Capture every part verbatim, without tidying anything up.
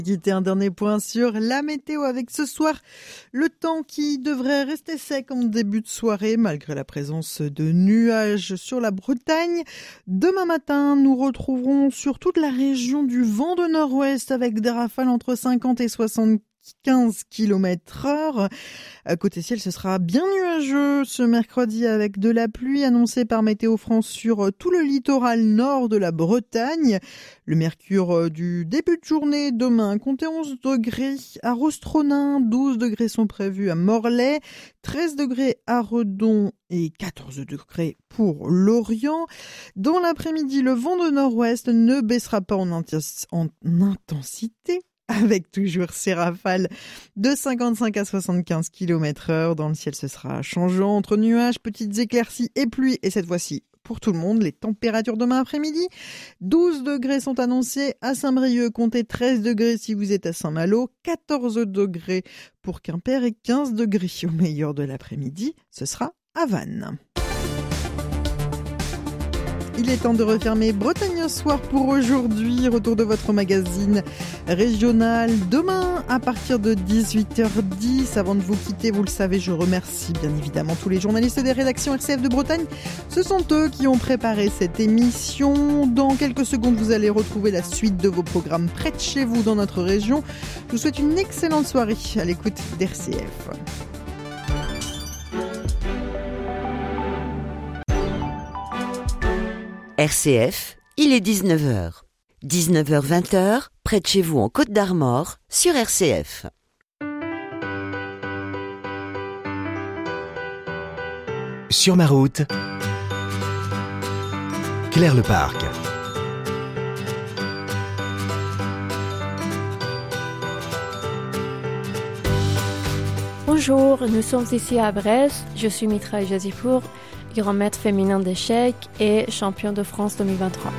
Guider un dernier point sur la météo avec ce soir le temps qui devrait rester sec en début de soirée malgré la présence de nuages sur la Bretagne. Demain matin, nous retrouverons sur toute la région du vent de nord-ouest avec des rafales entre cinquante et soixante-quinze kilomètres heure. Côté ciel, ce sera bien nuageux ce mercredi avec de la pluie annoncée par Météo France sur tout le littoral nord de la Bretagne. Le mercure du début de journée demain, comptez onze degrés à Rostronin, douze degrés sont prévus à Morlaix, treize degrés à Redon et quatorze degrés pour Lorient. Dans l'après-midi, le vent de nord-ouest ne baissera pas en, inti- en intensité, avec toujours ces rafales de cinquante-cinq à soixante-quinze kilomètres heure. Dans le ciel, ce sera changeant entre nuages, petites éclaircies et pluie. Et cette fois-ci, pour tout le monde, les températures demain après-midi, douze degrés sont annoncés à Saint-Brieuc, comptez treize degrés si vous êtes à Saint-Malo, quatorze degrés pour Quimper et quinze degrés au meilleur de l'après-midi, ce sera à Vannes. Il est temps de refermer Bretagne au soir pour aujourd'hui. Retour de votre magazine régional demain à partir de dix-huit heures dix. Avant de vous quitter, vous le savez, je remercie bien évidemment tous les journalistes des rédactions R C F de Bretagne. Ce sont eux qui ont préparé cette émission. Dans quelques secondes, vous allez retrouver la suite de vos programmes près de chez vous dans notre région. Je vous souhaite une excellente soirée à l'écoute d'R C F. R C F, il est dix-neuf heures. dix-neuf heures vingt, près de chez vous en Côte d'Armor, sur R C F. Sur ma route, Claire Leparc. Bonjour, nous sommes ici à Brest. Je suis Mitra Jazipour, grand maître féminin d'échecs et champion de France deux mille vingt-trois.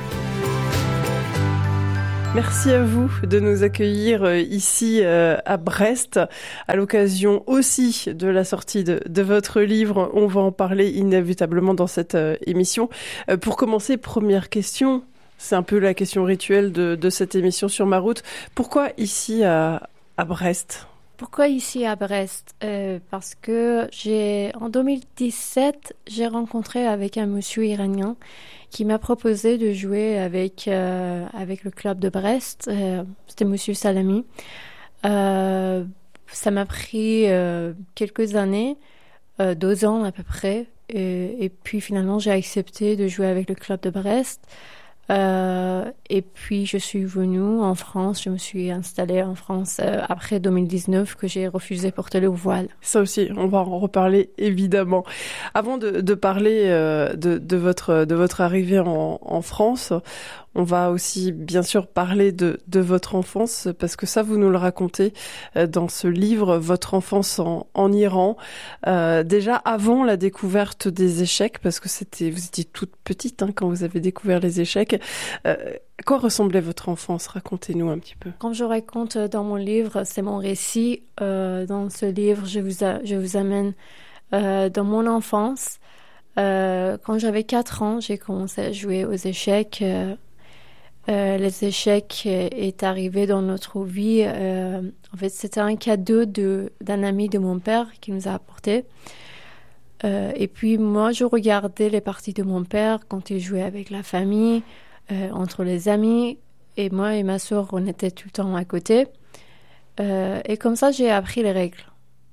Merci à vous de nous accueillir ici à Brest, à l'occasion aussi de la sortie de, de votre livre. On va en parler inévitablement dans cette émission. Pour commencer, première question, c'est un peu la question rituelle de, de cette émission Sur ma route. Pourquoi ici à, à Brest ? Pourquoi ici à Brest ? euh, Parce que j'ai, en deux mille dix-sept, j'ai rencontré avec un monsieur iranien qui m'a proposé de jouer avec, euh, avec le club de Brest. Euh, c'était monsieur Salami. Euh, ça m'a pris euh, quelques années, euh, deux ans à peu près. Et, et puis finalement, j'ai accepté de jouer avec le club de Brest. Euh, et puis je suis venue en France, je me suis installée en France euh, après deux mille dix-neuf que j'ai refusé porter le voile. Ça aussi, on va en reparler évidemment. Avant de, de parler euh, de, de, votre, de votre arrivée en, en France, on va aussi bien sûr parler de, de votre enfance parce que ça vous nous le racontez dans ce livre, votre enfance en, en Iran. Euh, déjà avant la découverte des échecs, parce que c'était, vous étiez toute petite hein, quand vous avez découvert les échecs. Euh, à quoi ressemblait votre enfance ? Racontez-nous un petit peu. Quand je raconte dans mon livre, c'est mon récit. Euh, dans ce livre, je vous, a, je vous amène euh, dans mon enfance. Euh, quand j'avais quatre ans, j'ai commencé à jouer aux échecs. Euh, Euh, les échecs est arrivé dans notre vie. Euh, en fait, c'était un cadeau de, d'un ami de mon père qui nous a apporté. Euh, et puis, moi, je regardais les parties de mon père quand il jouait avec la famille, euh, entre les amis. Et moi et ma sœur, on était tout le temps à côté. Euh, et comme ça, j'ai appris les règles.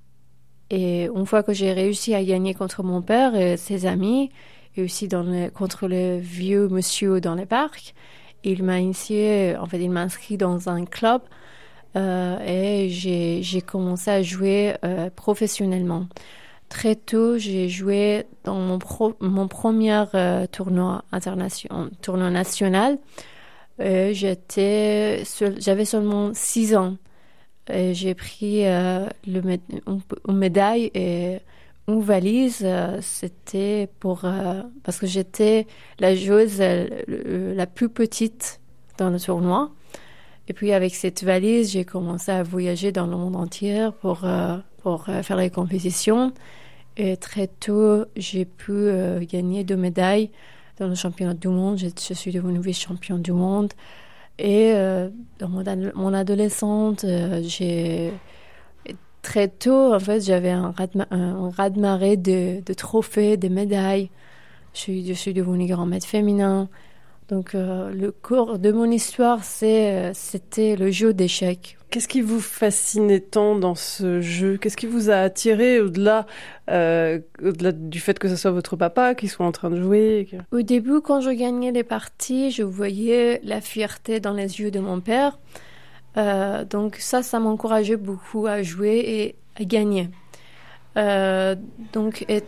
Et une fois que j'ai réussi à gagner contre mon père et ses amis, et aussi dans les, contre les vieux monsieur dans les parcs, il m'a initié, en fait, il m'a inscrit dans un club euh, et j'ai, j'ai commencé à jouer euh, professionnellement. Très tôt, j'ai joué dans mon, pro, mon premier euh, tournoi international, tournoi national. Et j'étais, seul, j'avais seulement six ans. Et j'ai pris euh, le, une, une médaille et une valise, euh, c'était pour... Euh, parce que j'étais la joueuse euh, la plus petite dans le tournoi. Et puis avec cette valise, j'ai commencé à voyager dans le monde entier pour, euh, pour euh, faire les compétitions. Et très tôt, j'ai pu euh, gagner deux médailles dans le championnat du monde. Je, je suis devenue vice-championne du monde. et euh, dans mon, ad- mon adolescente, euh, j'ai très tôt, en fait, j'avais un raz-de- un raz-de-marée de, de trophées, de médailles. Je suis, je suis devenue grand maître féminin. Donc, euh, le cours de mon histoire, c'est, euh, c'était le jeu d'échecs. Qu'est-ce qui vous fascinait tant dans ce jeu ? Qu'est-ce qui vous a attiré au-delà, euh, au-delà du fait que ce soit votre papa qui soit en train de jouer que... Au début, quand je gagnais les parties, je voyais la fierté dans les yeux de mon père. Euh, donc ça, ça m'encourageait beaucoup à jouer et à gagner. Euh, donc, et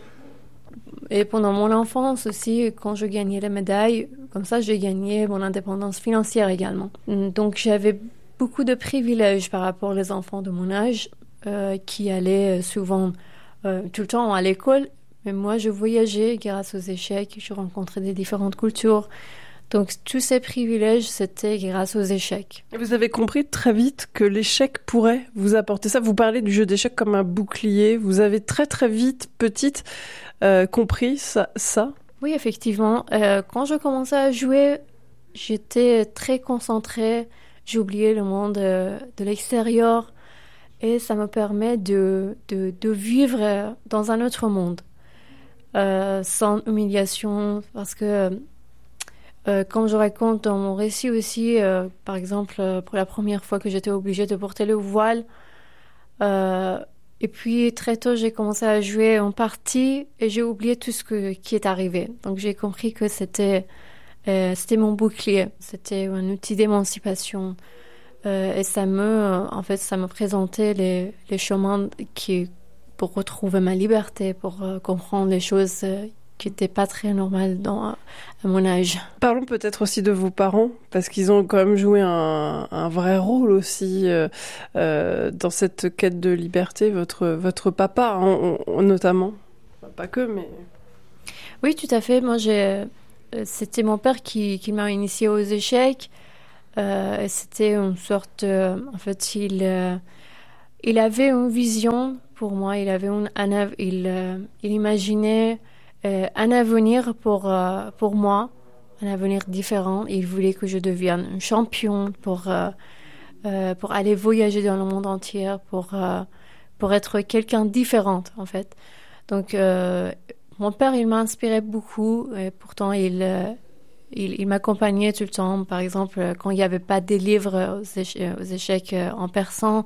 Et pendant mon enfance aussi, quand je gagnais les médailles, comme ça, j'ai gagné mon indépendance financière également. Donc, j'avais beaucoup de privilèges par rapport aux enfants de mon âge euh, qui allaient souvent euh, tout le temps à l'école. Mais moi, je voyageais grâce aux échecs, je rencontrais des différentes cultures. Donc, tous ces privilèges, c'était grâce aux échecs. Vous avez compris très vite que l'échec pourrait vous apporter ça. Vous parlez du jeu d'échecs comme un bouclier. Vous avez très, très vite, petite, euh, compris ça, ça Oui, effectivement. Euh, quand je commençais à jouer, j'étais très concentrée. J'oubliais le monde euh, de l'extérieur. Et ça me permet de, de, de vivre dans un autre monde. Euh, sans humiliation. Parce que... Euh, comme je raconte dans mon récit aussi, euh, par exemple, euh, pour la première fois que j'étais obligée de porter le voile. Euh, et puis, très tôt, j'ai commencé à jouer en partie et j'ai oublié tout ce que, qui est arrivé. Donc, j'ai compris que c'était, euh, c'était mon bouclier. C'était un outil d'émancipation. Euh, et ça me, en fait, ça me présentait les, les chemins qui, pour retrouver ma liberté, pour euh, comprendre les choses euh, qui n'était pas très normal dans, à mon âge. Parlons peut-être aussi de vos parents, parce qu'ils ont quand même joué un, un vrai rôle aussi euh, euh, dans cette quête de liberté, votre, votre papa hein, on, notamment. Pas que, mais... Oui, tout à fait. Moi, j'ai... c'était mon père qui, qui m'a initiée aux échecs. Euh, c'était une sorte... Euh, en fait, il, euh, il avait une vision pour moi. Il avait une, un, il, euh, il imaginait... Euh, un avenir pour, euh, pour moi, un avenir différent. Il voulait que je devienne une championne pour, euh, euh, pour aller voyager dans le monde entier, pour, euh, pour être quelqu'un de différent, en fait. Donc, euh, mon père, il m'a inspiré beaucoup, et pourtant, il, euh, il, il m'accompagnait tout le temps. Par exemple, quand il n'y avait pas des livres aux, éche- aux échecs en persan,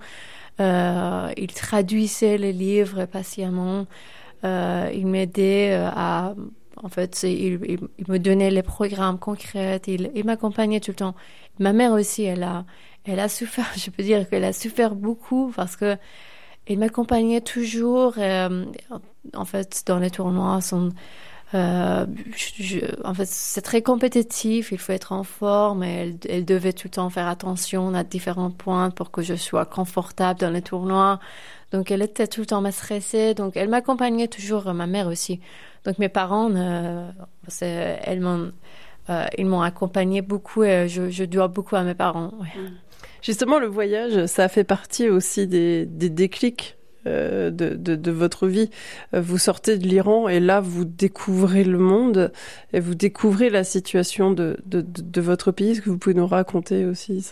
euh, il traduisait les livres patiemment. Euh, il m'aidait à, en fait, il, il, il me donnait les programmes concrets, il, il m'accompagnait tout le temps. Ma mère aussi, elle a, elle a souffert, je peux dire qu'elle a souffert beaucoup parce que il m'accompagnait toujours, euh, en fait, dans les tournois. Son, euh, je, je, en fait, c'est très compétitif, il faut être en forme et elle, elle devait tout le temps faire attention à différents points pour que je sois confortable dans les tournois. Donc, elle était tout le temps stressée. Donc, elle m'accompagnait toujours, ma mère aussi. Donc, mes parents, euh, c'est, elles m'ont, euh, ils m'ont accompagnée beaucoup et je, je dois beaucoup à mes parents. Ouais. Justement, le voyage, ça fait partie aussi des, des déclics euh, de, de, de votre vie. Vous sortez de l'Iran et là, vous découvrez le monde et vous découvrez la situation de, de, de, de votre pays. Est-ce que vous pouvez nous raconter aussi ça ?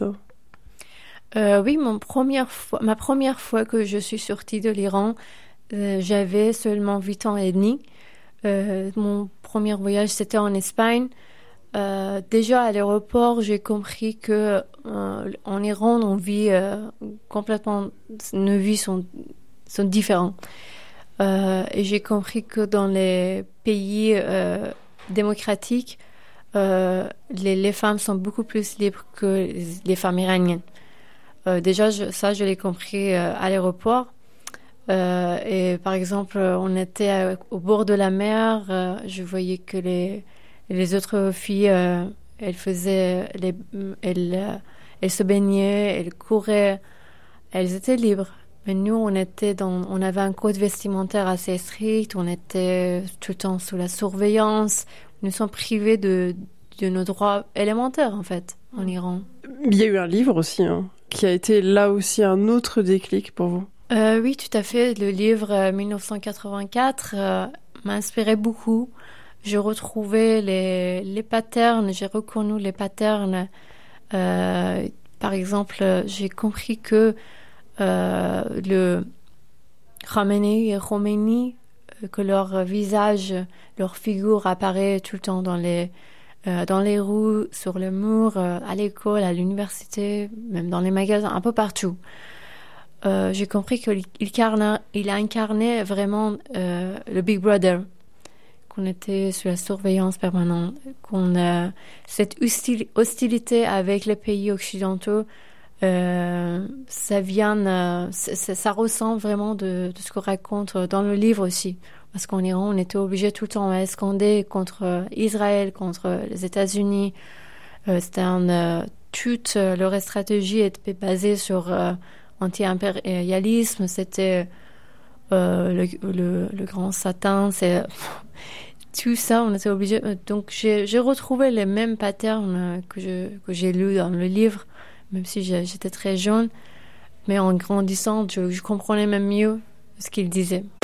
Euh, oui, mon première fois, ma première fois que je suis sortie de l'Iran, euh, j'avais seulement huit ans et demi. Euh, mon premier voyage, c'était en Espagne. Euh, déjà à l'aéroport, j'ai compris que euh, en Iran, on vit euh, complètement, nos vies sont, sont différentes. Euh, et j'ai compris que dans les pays euh, démocratiques, euh, les, les femmes sont beaucoup plus libres que les femmes iraniennes. Euh, déjà, je, ça, je l'ai compris euh, à l'aéroport. Euh, et par exemple, on était à, au bord de la mer. Euh, je voyais que les, les autres filles, euh, elles faisaient, les, elles, euh, elles se baignaient, elles couraient. Elles étaient libres. Mais nous, on était dans, on avait un code vestimentaire assez strict. On était tout le temps sous la surveillance. Nous sommes privés de, de nos droits élémentaires, en fait, en Iran. Il y a eu un livre aussi, hein, qui a été là aussi un autre déclic pour vous. Euh, oui, tout à fait. Le livre euh, dix-neuf cent quatre-vingt-quatre euh, m'a inspiré beaucoup. Je retrouvais les, les patterns, j'ai reconnu les patterns Euh, par exemple, j'ai compris que euh, le Khamenei et Khomeini, que leur visage, leur figure apparaît tout le temps dans les, euh, dans les rues, sur les murs, euh, à l'école, à l'université, même dans les magasins, un peu partout. Euh, j'ai compris qu'il incarna, il a incarné vraiment euh, le Big Brother, qu'on était sous la surveillance permanente, qu'on a cette hostil, hostilité avec les pays occidentaux. Euh, ça vient, euh, ça, ça ressent vraiment de, de ce qu'on raconte dans le livre aussi. Parce qu'en Iran, on était obligé tout le temps à scander contre Israël, contre les États-Unis. Euh, c'était un, euh, toute euh, leur stratégie était basée sur euh, anti-impérialisme. C'était euh, le, le, le grand Satan. C'est tout ça, on était obligé. Donc j'ai, j'ai retrouvé les mêmes patterns que je, que j'ai lus dans le livre, même si j'étais très jeune. Mais en grandissant, je, je comprenais même mieux ce qu'il disait.